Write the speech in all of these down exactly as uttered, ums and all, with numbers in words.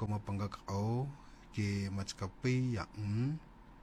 como panga au ke matskapai yang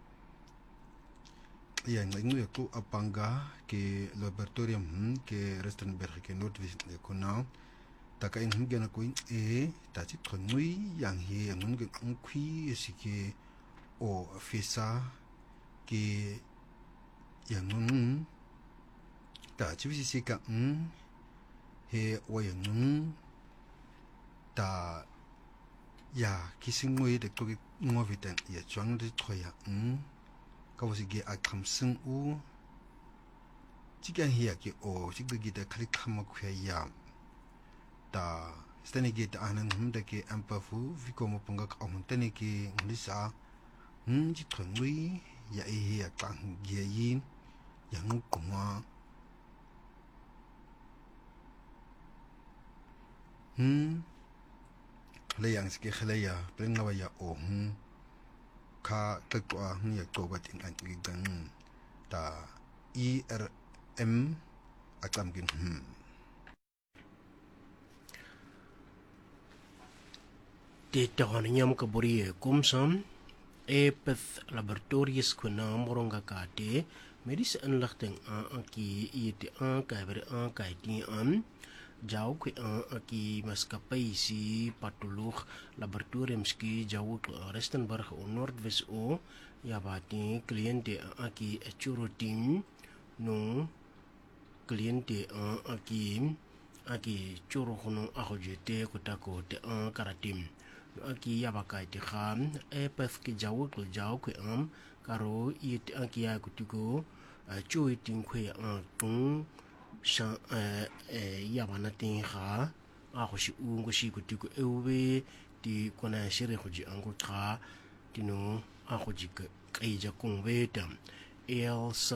yang ngu ku apanga ke laboratorium ke Rustenburg ke Noordwest Konau taka in gena ko e ta chi thonui yang he yang ngun kui sike o fisa ke yang ngun ta chi si ka he o yang ngun ta ya kisingwe de ko ngovitan ya chwang de thoya ka wasi ge akam sing u chikan hiya ke o chigge de khali khama khya ya ta stani ge ta anan hum de ke ampafu vi ko mo panga ka hum tani ke nglisa hm chi thongwi ya e hiya kang ge yin yang kuma hm le yang ske khale ya prenga wa ya o hm ka takwa hm ya to batin an gi gang ta E R M akam gin hm dit tahaniam kaburi kumsam epith laboratorius kuna moronga kate medische inligting aan aki iete aan kyber aan kyk aan jau kwe aan aki maskapai si patoloog laboratoriums ki jau Rustenburg o Noordwest o ya bati kliënte aki churo team no kliënte aan aki aki churo hono ahojete kutako te aan karatim aki yabakai te kham epith ki jau ko jau kwe am karo iete aki ya kutuko chui ting kwe aan tung sha eh yabana tin kha a go shi u go shi kutuko ewe ti kona shire go ji ango kha tino a go ji kai ja konveta L S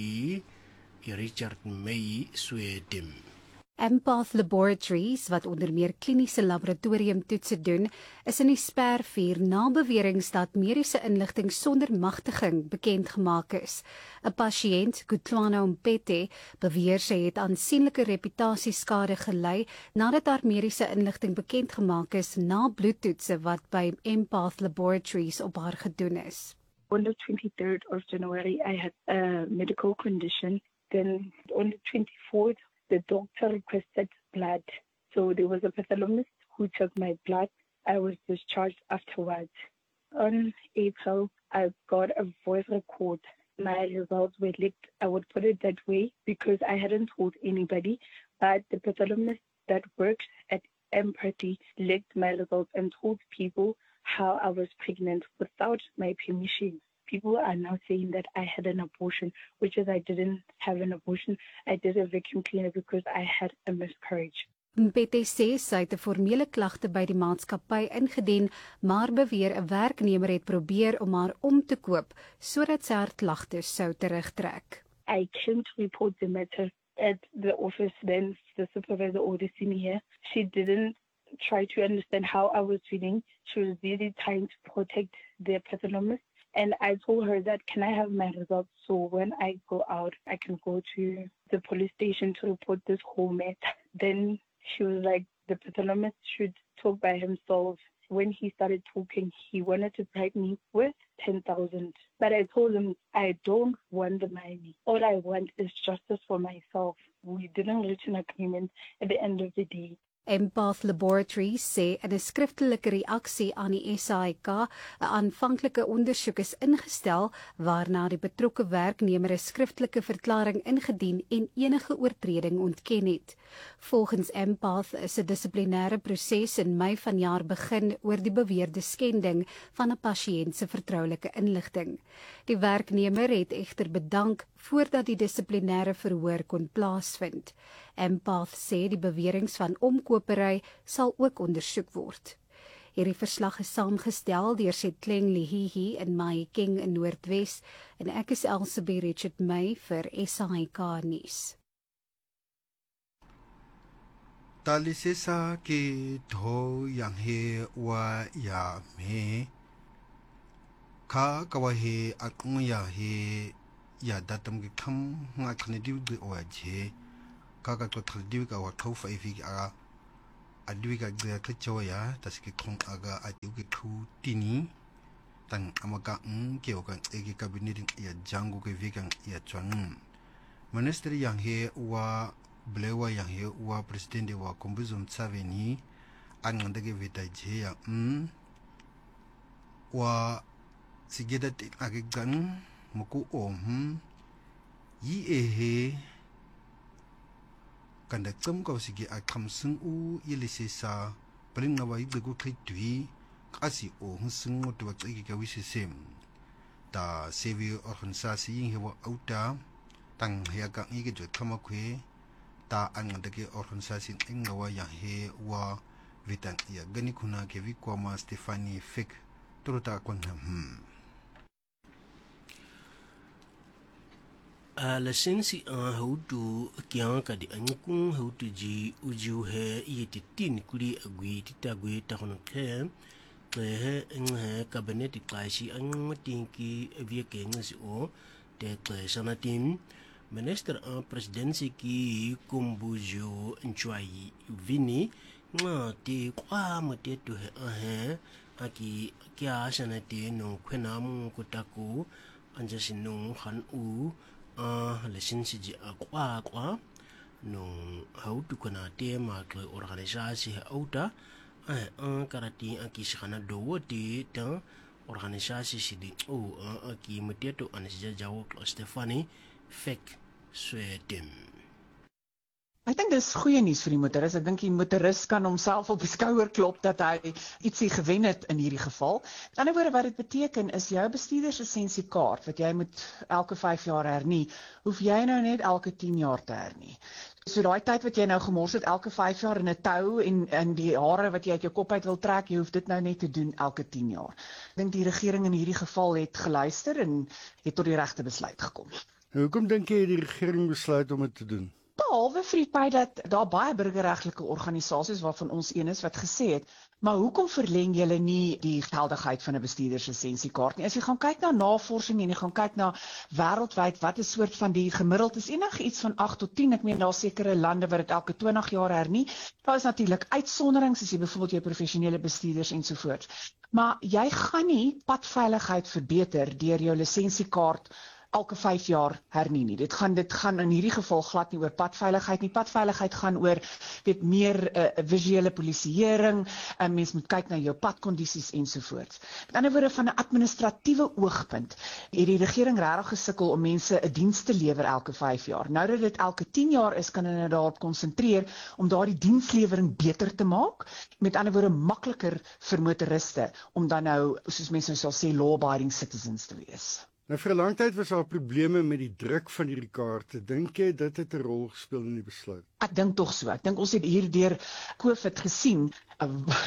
B Richard May Sweden Empath Laboratories, wat onder meer kliniese laboratoriumtoetse doen, is in die spervuur na beweringe dat mediese inligting sonder magtiging bekend gemaak is. 'n Pasiënt, Kutlwana Mpete, beweer sy het aansienlike reputasieskade gely nadat haar mediese inligting bekend gemaak is na bloedtoetse wat by Empath Laboratories op haar gedoen is. On the twenty-third of January, I had a medical condition. Then on the twenty-fourth, the doctor requested blood. So there was a pathologist who took my blood. I was discharged afterwards. On April, I got a voice record. My results were leaked. I would put it that way because I hadn't told anybody. But the pathologist that works at Empathy leaked my results and told people how I was pregnant without my permission. People are now saying that I had an abortion, which is I didn't have an abortion. I did a vacuum cleaner because I had a miscarriage. Mpete sê sy het 'n formele klagte by die maatskappy ingedien, maar beweer 'n werknemer het probeer om haar om te koop sodat sy haar klagtes sou terugtrek. I came to report the matter at the office. Then the supervisor or the senior, she didn't try to understand how I was feeling. She was really trying to protect the pathologist. And I told her that, can I have my results so when I go out, I can go to the police station to report this whole matter. Then she was like, the pathologist should talk by himself. When he started talking, he wanted to bribe me with ten thousand. But I told him, I don't want the money. All I want is justice for myself. We didn't reach an agreement at the end of the day. Empath Laboratories sê in 'n skriftelike reaksie aan die S A I K 'n aanvanklike ondersoek is ingestel waarna die betrokke werknemer 'n skriftelike verklaring ingedien en enige oortreding ontken het. Volgens Empath is 'n dissiplinêre proses in Mei vanjaar begin oor die beweerde skending van 'n pasiënt se vertroulike inligting. Die werknemer het egter bedank voordat die dissiplinêre verhoor kon plaasvind. Empath sê die beweringe van omkopery sal ook ondersoek word. Hierdie verslag is saamgestel deur Setleng Lehihi in Mahikeng in Noordwes en ek is Elsabie Richard May vir S A I K nuus. Talisesa ke tho yang he wa ya me ka kawa he akung ya he ya datam ke kham nga khne diu de wa je ka ka to thal diu ka wa thau fa fi a adui ka gya klicho ya tasiki kong aga adiu ki khu tini tang amaka ng kyo kan egi kabinet ya jangu ke vikang ya chang minister yang he wa blewa yang he wa president wa kombuzum tsaveni an ngandage vita je ya mm wa sigeda ti agigan muku om yi ehe kanda tsam ka sige a khamsung u yelisesa bring na wa yigu klitwi kasi o hsung mo to tsigi ka wisesem ta sevi organisasi yin hewa auta tang hya ka ngi ge thama khwe ta an ngada ke organisasi ing wa ya he wa vitan ya gani kuna ke vi kwama Stephanie Fick turuta kon hmm a la sensi a hautu kya ka di anyukung hautu ji uju he yiti tin kuri agui tita gui ta kono ke he he cabinet klaisi ang tinki via ke ngasi o te klasana tim minister a presidency ki kumbujo nchwai vini nga ti kwa mate to he he aki kya sanate no khwenam kutaku anjasinung han u a lesin si ji akwa akwa nung hautu kuna te ma kle organisasi auta a an karati aki shana do ti ta organisasi si di o aki meteto anisja jawo Stephanie Fick swetem. Ek dink dis goeie nuus vir die motoris. Ek dink die motoris kan homself op die skouer klop dat hy ietsie gewen het in hierdie geval. Aan die ander woorde wat dit beteken is jou bestuurderslisensiekaart wat jy moet elke vyf jaar hernie, hoef jy nou net elke tien jaar te hernie. So daai tyd wat jy nou gemors het elke vyf jaar in 'n tou en in die hare wat jy uit jou kop uit wil trek, jy hoef dit nou net te doen elke tien jaar. Ek dink die regering in hierdie geval het geluister en het tot die regte besluit gekom. Hoekom dink jy die regering besluit om dit te doen? Behalwe vir die feit dat daar baie burgerregtelike organisasies waarvan ons een is wat gesê het, maar hoekom verleng julle nie die geldigheid van 'n bestuurderslisensiekaart nie? As jy gaan kyk na navorsing en jy gaan kyk na wêreldwyd wat 'n soort van die gemiddeld is, enige iets van agt tot tien, ek meen daar sekere lande wat dit elke twintig jaar hernie. Daar is natuurlik uitsonderings as jy byvoorbeeld jou professionele bestuurders ensovoorts. Maar jy gaan nie padveiligheid verbeter deur jou lisensiekaart elke vyf jaar hernie nie. Dit gaan dit gaan in hierdie geval glad nie oor padveiligheid nie. Padveiligheid gaan oor weet meer uh, visuele polisieering, en mens moet kyk na jou padkondisies ensovoorts. Met ander woorde van 'n administratiewe oogpunt het die regering regtig gesukkel om mense 'n diens te lewer elke vyf jaar. Nou dat dit elke tien jaar is, kan hulle daarop konsentreer om daardie dienslewering beter te maak. Met ander woorde makliker vir motoriste om dan nou, soos mense sal sê, law-abiding citizens te wees. Nou vir 'n lang tyd was daar probleme met die druk van hierdie kaarte. Dink jy dit het 'n rol gespeel in die besluit? Ek dink tog so. Ek dink ons het hierdeur COVID gesien uh,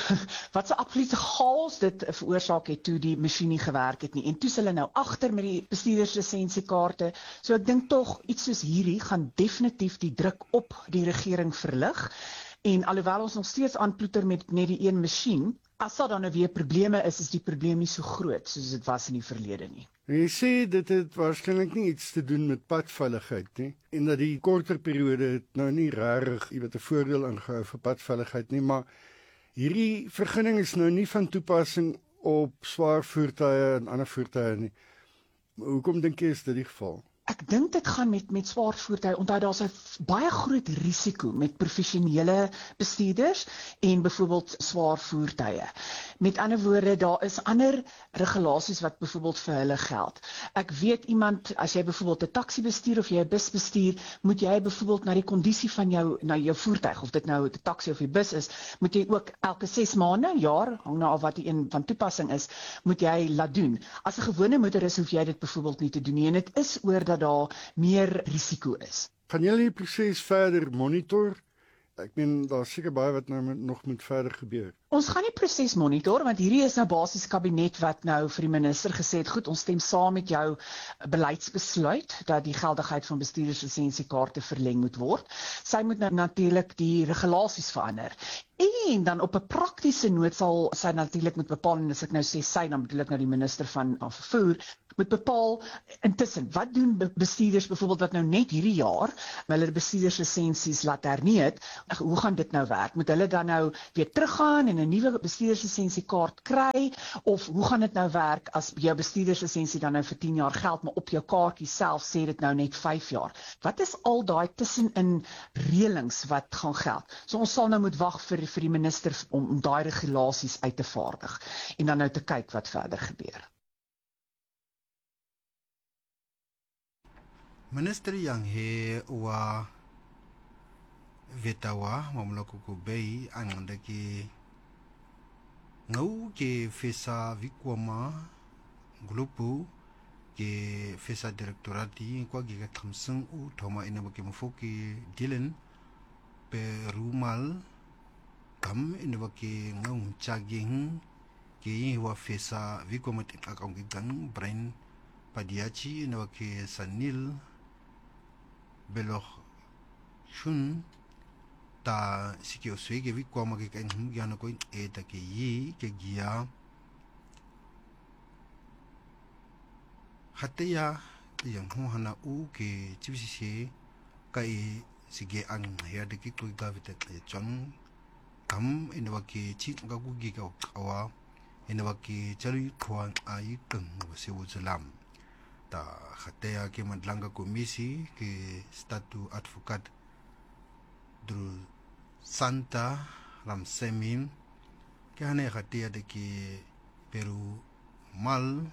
wat so absolute chaos dit veroorsaak het toe die masjien nie gewerk het nie. En toe is hulle nou agter met die bestuurderslisensiekaarte. So ek dink tog iets soos hierdie gaan definitief die druk op die regering verlig. En alhoewel ons nog steeds aanploeter met net die een masjien, as daar dan nou weer probleme is, is die probleem nie so groot soos dit was in die verlede nie. En jy sê dit het waarskynlik nie iets te doen met padveiligheid nie, en dat die korter periode het nou nie regtig iewers 'n voordeel ingehou vir padveiligheid nie, maar hierdie vergunning is nou nie van toepassing op swaar voertuie en ander voertuie nie. Hoekom dink jy is dit die geval? Ek dink dit gaan met met swaar voertuie, onthou daar's 'n baie groot risiko met professionele bestuurders en byvoorbeeld swaar voertuie. Met ander woorde, daar is ander regulasies wat byvoorbeeld vir hulle geld. Ek weet iemand, as jy byvoorbeeld 'n taxi bestuur of jy 'n bus bestuur, moet jy byvoorbeeld na die kondisie van jou na jou voertuig, of dit nou 'n taxi of 'n bus is, moet jy ook elke ses maande, jaar, hang nou af wat die een van toepassing is, moet jy laat doen. As 'n gewone motoris hoef jy dit byvoorbeeld nie te doen nie, en dit is oor dat daar meer risiko is. Gaan julle die proses verder monitor? Ek meen, daar is seker baie wat nou nog moet verder gebeur. Ons gaan die proses monitor, want hierdie is nou basies kabinet wat nou vir die minister gesê het, goed, ons stem saam met jou beleidsbesluit dat die geldigheid van bestuurderslisensiekaarte verleng moet word. Sy moet nou natuurlik die regulasies verander. En dan op 'n praktiese noot sal sy natuurlik moet bepaal, en as ek nou sê sy, dan bedoel ek nou die minister van vervoer, moet bepaal intussen, wat doen bestuurders byvoorbeeld wat nou net hierdie jaar hulle bestuurderslisensies laat hernie het, hoe gaan dit nou werk? Moet hulle dan nou weer teruggaan en 'n nuwe bestuurderslisensiekaart kry, of hoe gaan dit nou werk as jou bestuurderslisensie dan nou vir tien jaar geld, maar op jou kaartjie self sê dit nou net vyf jaar? Wat is al daai tussenin reëlings wat gaan geld? So ons sal nou moet wag vir vir die minister om, om daai regulasies uit te vaardig en dan nou te kyk wat verder gebeur. Minister yang he wa vetawa mamloko ko bei anganda ki ngau ke fesa vikwama grupo ke fesa directorati kwa giga thamsung u thoma ina ke mufoki dilen perumal kam ina ke ngau chaging ke wa fesa vikwama tin akong gigang brain padiachi ina ke sanil beloh shun ta sikio swege vi kwa ma ke kan hum gyana ko e ta ke yi ke gia hateya yang hu hana u ke chibisi se kai sige ang ya de ki ko ga vita e chon kam ina wa ke chi ga gu gi ka kawa ina wa ke chalu khwan ai kang wa se u zalam ta hatea ke mandlanga komisi ke statu advokat dru Santa Ramsemin ke hane hatea de ke Peru mal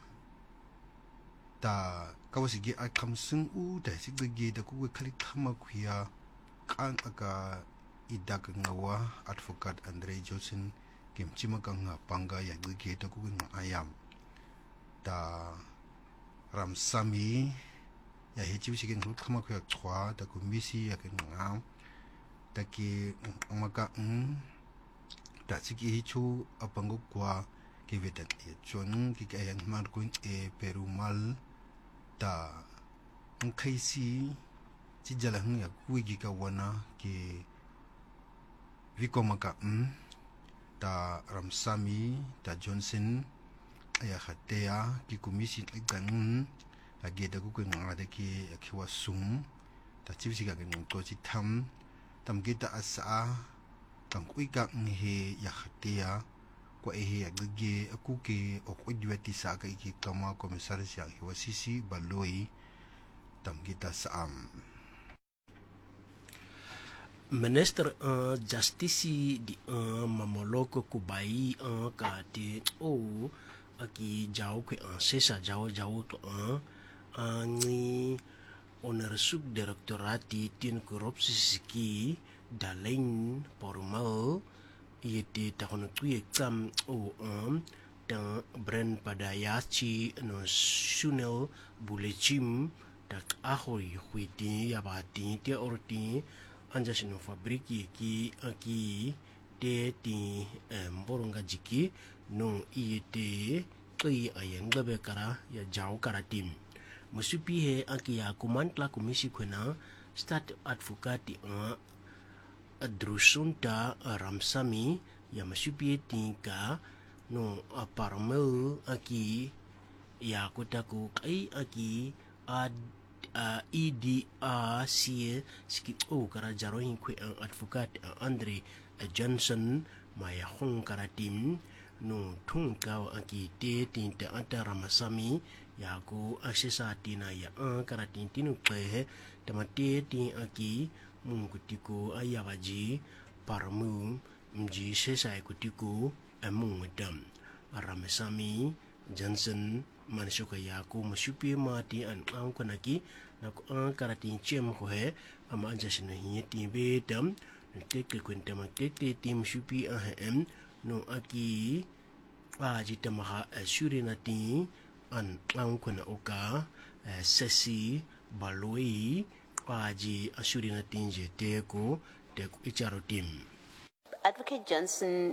ta kawasigi akam sung u da sigge da ku khali khama khuya kan aka idak ngawa advokat Andre Johnson kem chima kang panga ya ge da ku ayam ta Ramsami ya hechi sigin hu khama khuya chwa da komisi ya ke ngam taki maka um ta sigi chu apango kwa ke vetan e chon ki kayan mar kuin e perumal ta ngkaisi ci jalang ya kuigi ka wana ke viko maka um ta Ramsami ta Johnson ya khatea ki komisi ikan lagi da ku ngada ki akiwa sum ta chibisi ka ngong to ci tham tam kita asa tam kuika nge ya khatia ko e ya gege aku ke o kwidweti sa ka ki kama komisaris ya hiwasisi baloi tam kita saam Minister uh, Justice di uh, mamoloko kubai uh, ka te o aki jauh ke uh, sesa jauh jauh to uh, uh, ni oner sub direktorati tin korupsi siki dalain formal yete tahun tuye kam o um dan brand pada yachi no sunel bulechim tak ahoi huiti yabati te orti anja sino fabriki ki aki te ti mboronga jiki no yete kai ayang gabe kara ya jauh kara tim musupi he aki ya kumantla komisi kwena stat advokati a adrusunta Ramsami ya musupi tingka no aparmel aki ya kotaku kai aki ad uh, E D R C ski o kara jarohin kwe ang advokat Andre Johnson maya hong karatim no tungkaw aki te tinta anta Ramsami ya ko aksesa tina ya an karatin tinu kwe tamate tin aki mungkutiko ayawaji parmu mji sesa kutiko amung dam Ramsami Johnson mansuka ya ko musupi mati an ang konaki na ko an karatin chem ko he ama anja sino hieti be dam te ke kwenta ma te te tim supi a hem no aki a jita maha surinati an ang kona oka sesi baloi aji asurinatin je te ko te ko icharo tim Advocate Johnson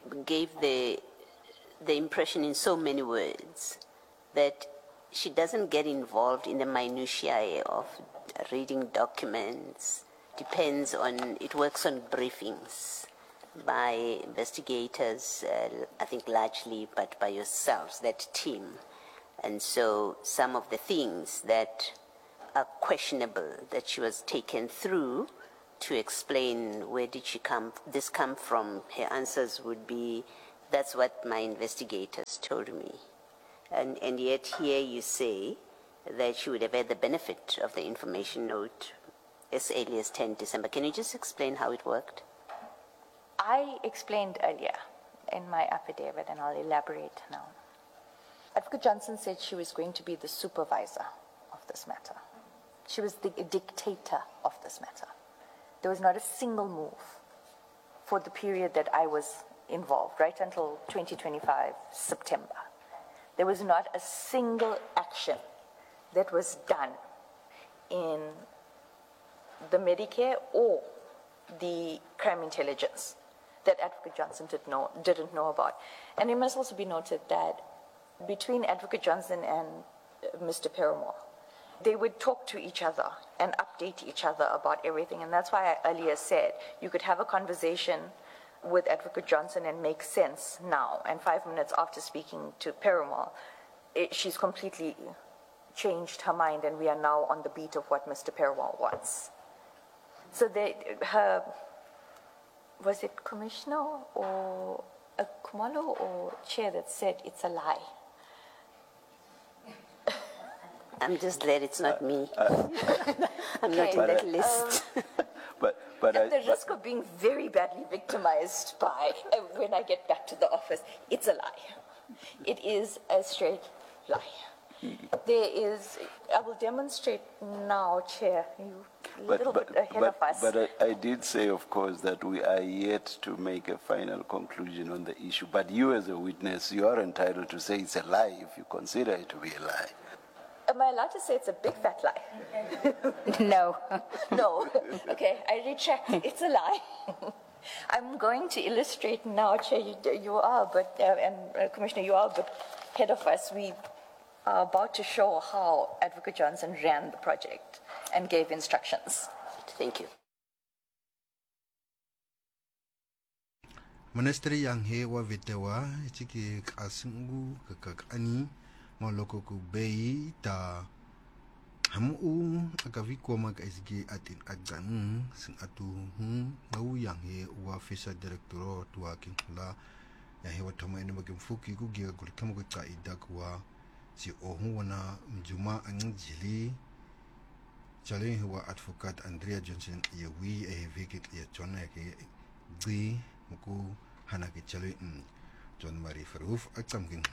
gave the the impression in so many words that she doesn't get involved in the minutiae of reading documents. Depends on, it works on briefings by investigators, uh, I think largely, but by yourselves, that team. And so some of the things that are questionable that she was taken through to explain where did she come, this come from, her answers would be, that's what my investigators told me. And, and yet here you say that she would have had the benefit of the information note as early as tenth December. Can you just explain how it worked? I explained earlier in my affidavit, and I'll elaborate now. Advocate Johnson said she was going to be the supervisor of this matter. She was the dictator of this matter. There was not a single move for the period that I was involved, right until twenty twenty-five, September. There was not a single action that was done in the Medicare or the crime intelligence that Advocate Johnson did know, didn't know about. And it must also be noted that between Advocate Johnson and Mister Paramore, they would talk to each other and update each other about everything. And that's why I earlier said you could have a conversation with Advocate Johnson and make sense now. And five minutes after speaking to Paramore, it, she's completely changed her mind, and we are now on the beat of what Mister Paramore wants. So they, her, was it commissioner or a Kumalo or chair that said it's a lie? I'm just glad it's not uh, me. Uh, I'm not in that um, list. but but at I, the risk but, of being very badly victimized by uh, when I get back to the office, it's a lie. It is a straight lie. There is, I will demonstrate now, Chair, you a little but, bit ahead but, of us. But I, I did say, of course, that we are yet to make a final conclusion on the issue. But you as a witness, you are entitled to say it's a lie if you consider it to be a lie. Am I allowed to say it's a big fat lie? No. No. Okay, I retract. It's a lie. I'm going to illustrate now, Chair, you, you are, but, uh, and uh, Commissioner, you are, but ahead of us, we are about to show how Advocate Johnson ran the project and gave instructions. Thank you. Minister yang he wa vitewa chiki kasingu kakani moloko ku bei ta hamu akavi koma ka isgi atin agdan sin atu hu ngau yang he wa fisa director tua kinla ya he wa tama ene magim fuki ku giga ku tama ku kaida kwa si ohu wana mjuma anjili chale huwa advocate Andrea Johnson yewi e vikit ye chona ke gbi muku hana ke chale John Marie Verhoef akam kin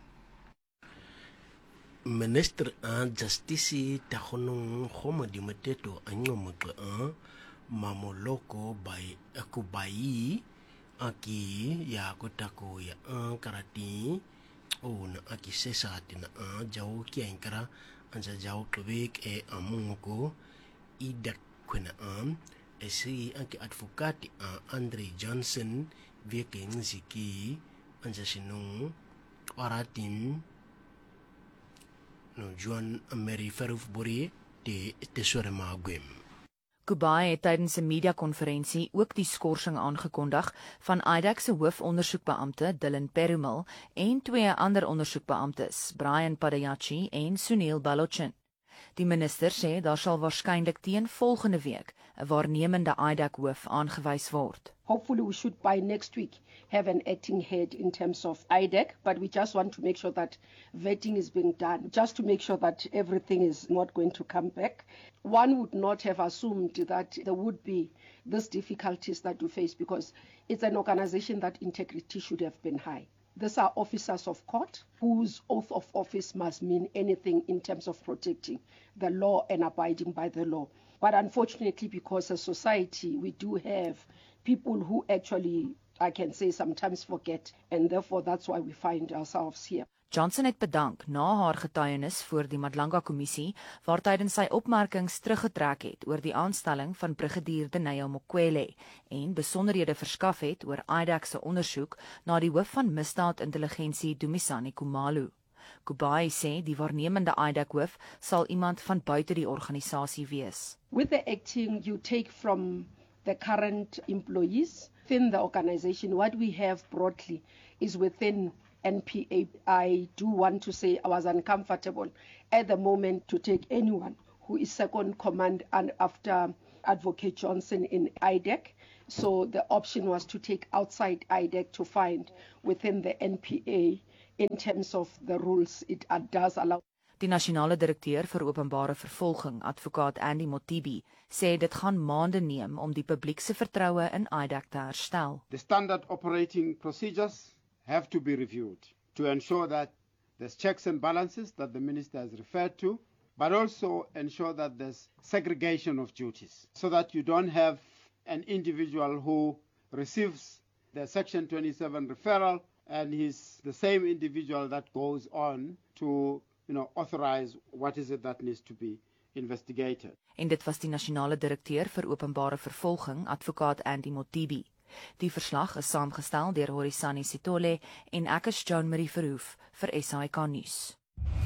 Minister an justice ta honong homa di mateto anyo muka an mamoloko bai aku bai aki ya kotako ya an karati o na aki sesa tina a jawo kiankara anja jawo klubik e amungoko ida kwena am esi anki advocati a Andre Johnson viking ziki anja sinong waratin no John Mary Verhoef Borie te tesore magwem. Kubai het tydens 'n media-konferensie ook die skorsing aangekondig van I D E C se hoofondersoekbeampte Dylan Perumal en twee ander ondersoekbeamptes, Brian Padayachi en Sunil Balochan. Die minister sê daar sal waarskynlik teen volgende week 'n waarnemende I D E C hoof aangewys word. Hopefully we should by next week have an acting head in terms of I D E C, but we just want to make sure that vetting is being done, just to make sure that everything is not going to come back. One would not have assumed that there would be these difficulties that we face because it's an organization that integrity should have been high. These are officers of court whose oath of office must mean anything in terms of protecting the law and abiding by the law. But unfortunately, because as society, we do have people who actually I can say sometimes forget, and therefore that's why we find ourselves here. Johnson het bedank na haar getuienis voor die Madlanga kommissie, waar tydens sy opmerkings teruggetrek het oor die aanstelling van brigadier Deneo Mokwele en besonderhede verskaf het oor I D A C se ondersoek na die hoof van misdaadintelligensie Dumisani Khumalo. Kubai sê die waarnemende I D A C hoof sal iemand van buite die organisasie wees. With the acting, you take from the current employees within the organization. What we have broadly is within N P A. I do want to say I was uncomfortable at the moment to take anyone who is second command and after Advocate Johnson in I D A C. So the option was to take outside I D A C to find within the N P A in terms of the rules it does allow. Die nasionale direkteur vir openbare vervolging, advokaat Andy Motibi, sê dit gaan maande neem om die publiek se vertroue in I D A C te herstel. The standard operating procedures have to be reviewed to ensure that there's checks and balances that the minister has referred to, but also ensure that there's segregation of duties so that you don't have an individual who receives the Section twenty-seven referral and he's the same individual that goes on to, you know, authorize what is it that needs to be investigated. En dit was die nasionale direkteur vir openbare vervolging, advokaat Andy Motibi. Die verslag is saamgestel deur Horisani Sitole en ek is Joan Marie Verhoef vir S A I K nuus.